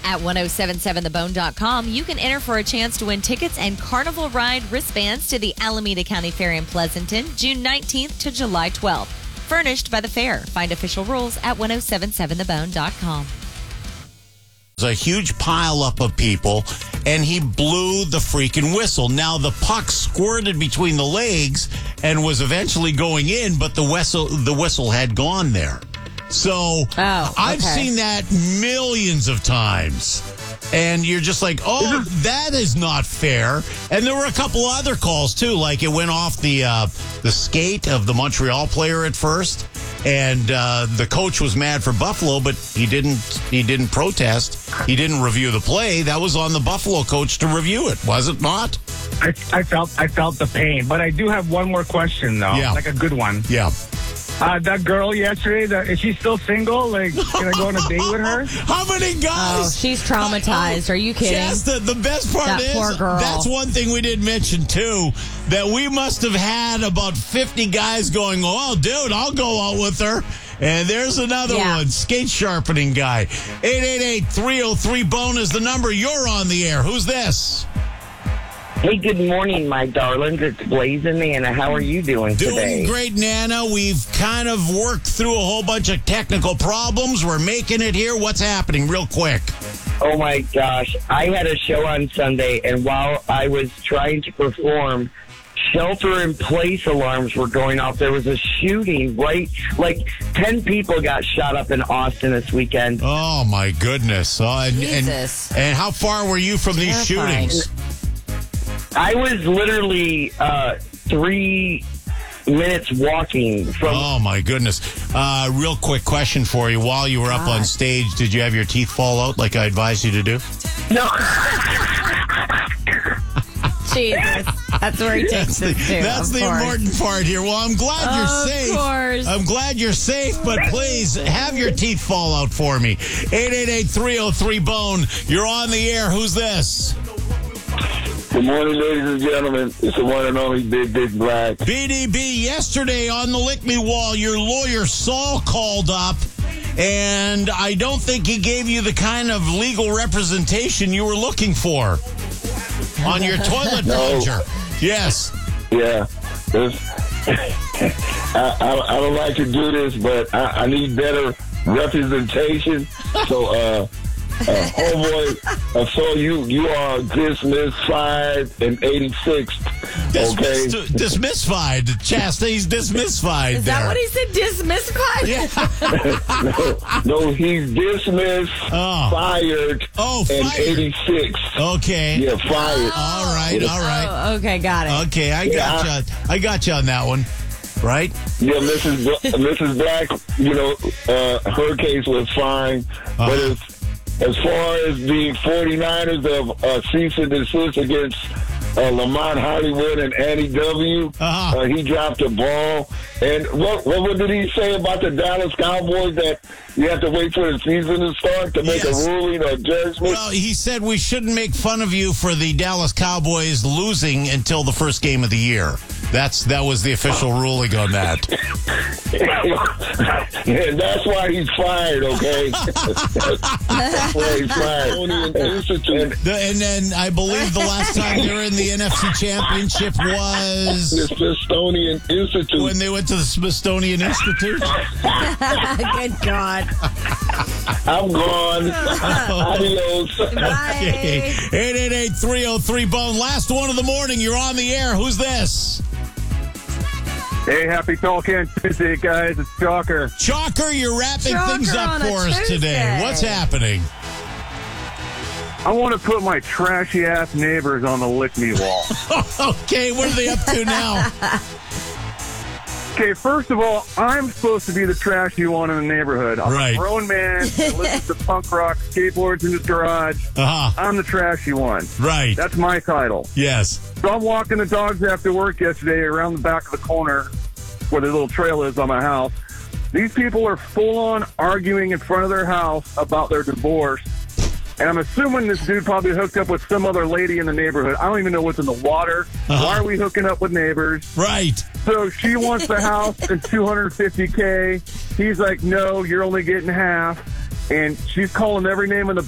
at 1077thebone.com, you can enter for a chance to win tickets and Carnival Ride wristbands to the Alameda County Fair in Pleasanton, June 19th to July 12th. Furnished by the fair. Find official rules at 1077thebone.com. A huge pileup of people, and he blew the freaking whistle. Now, the puck squirted between the legs and was eventually going in, but the whistle had gone there. So I've seen that millions of times. And you're just like, oh, that is not fair. And there were a couple other calls, too. Like, it went off the skate of the Montreal player at first. And the coach was mad for Buffalo, but he didn't protest. He didn't review the play. That was on the Buffalo coach to review it, was it not? I felt the pain. But I do have one more question, though. Yeah. Like a good one. Yeah. That girl yesterday, is she still single? Like, can I go on a date with her? How many guys? Oh, she's traumatized. Are you kidding? Yes, the best part that is, poor girl. That's one thing we didn't mention, too, that we must have had about 50 guys going, oh, dude, I'll go out with her. And there's another one, skate sharpening guy. 888-303-BONE is the number. You're on the air. Who's this? Hey, good morning, my darlings. It's Blaze and Nana. How are you doing today? Doing great, Nana. We've kind of worked through a whole bunch of technical problems. We're making it here. What's happening real quick? Oh, my gosh. I had a show on Sunday, and while I was trying to perform, shelter-in-place alarms were going off. There was a shooting, right? Like 10 people got shot up in Austin this weekend. Oh, my goodness. Jesus. And how far were you from these shootings? I was literally 3 minutes walking from... Oh, my goodness. Real quick question for you. While you were up on stage, did you have your teeth fall out like I advised you to do? No. Jesus. That's where he takes us to. That's the important part here. Well, I'm glad you're safe. Of course. I'm glad you're safe, but please have your teeth fall out for me. 888-303-BONE. You're on the air. Who's this? Good morning, ladies and gentlemen. It's the one and only Big Black. BDB, yesterday on the Lick Me Wall, your lawyer Saul called up, and I don't think he gave you the kind of legal representation you were looking for on your toilet plunger. Yes. Yeah. I don't like to do this, but I need better representation. So, homeboy, so you are dismissed 5 and 86th. Okay, dismissified. Chastain's dismissified. Is that what he said? Dismissified? Yeah. no, he's dismissed, fired, and 86. Okay. Yeah, fired. All right. Oh, okay, got it. Okay, I got you on that one. Right? Yeah, Mrs. Black, her case was fine, but as far as the 49ers of cease and desist against Lamont Hollywood and Annie W., he dropped the ball. And what did he say about the Dallas Cowboys, that you have to wait for the season to start to make a ruling or judgment? Well, he said we shouldn't make fun of you for the Dallas Cowboys losing until the first game of the year. That was the official ruling on that. Yeah, that's why he's fired, okay? That's why he's fired. And then I believe the last time they were in the NFC Championship was... the Smithsonian Institute. When they went to the Smithsonian Institute? Good God. I'm gone. Adios. Okay. 888-303-BONE. Last one of the morning. You're on the air. Who's this? Hey, happy Tall Can Tuesday, guys. It's Chalker. Chalker, you're wrapping things up for us today. What's happening? I want to put my trashy-ass neighbors on the Lick Me Wall. Okay, what are they up to now? Okay, first of all, I'm supposed to be the trashy one in the neighborhood. I'm a grown man that listens to punk rock, skateboards in his garage. I'm the trashy one. Right. That's my title. Yes. So I'm walking the dogs after work yesterday around the back of the corner where the little trail is on my house. These people are full-on arguing in front of their house about their divorce. And I'm assuming this dude probably hooked up with some other lady in the neighborhood. I don't even know what's in the water. Why are we hooking up with neighbors? Right. So she wants the house and $250K. He's like, no, you're only getting half. And she's calling every name in the